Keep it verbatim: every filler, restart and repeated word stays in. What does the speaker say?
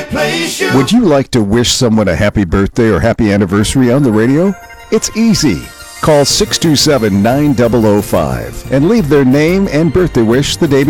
replace you. Would you like to wish someone a happy birthday or happy anniversary on the radio? It's easy. Call six two seven, nine zero zero five and leave their name and birthday wish the day before.